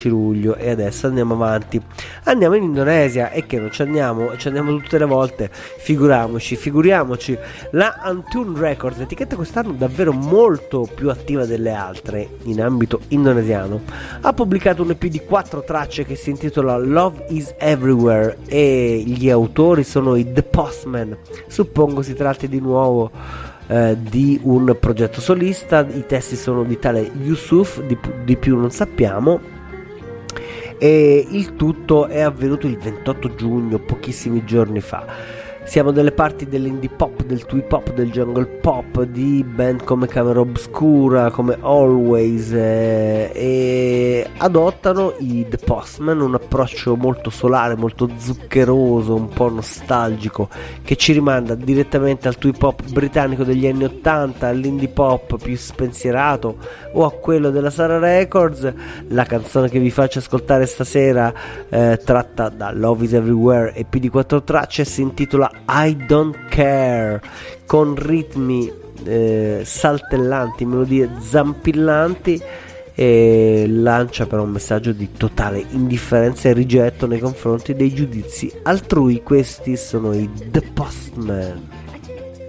luglio. E adesso andiamo avanti, andiamo in Indonesia, e che non ci andiamo tutte le volte, figuriamoci. La Antune Records, etichetta quest'anno davvero molto più attiva delle altre in ambito indonesiano, ha pubblicato un EP di 4 tracce che si intitola Love is Everywhere, e gli autori sono i The Postmen. Suppongo si tratti di nuovo di un progetto solista. I testi sono di tale Yusuf, di più non sappiamo, e il tutto è avvenuto il 28 giugno, pochissimi giorni fa. Siamo dalle parti dell'indie pop, del twee pop, del jungle pop, di band come Camera Obscura, come Always, e adottano i The Postman un approccio molto solare, molto zuccheroso, un po' nostalgico, che ci rimanda direttamente al twee pop britannico degli anni 80, all'indie pop più spensierato o a quello della Sarah Records. La canzone che vi faccio ascoltare stasera, tratta da Love is Everywhere, EP di 4 tracce, si intitola I Don't Care, con ritmi saltellanti, melodie zampillanti, e lancia però un messaggio di totale indifferenza e rigetto nei confronti dei giudizi altrui. Questi sono i The Postman.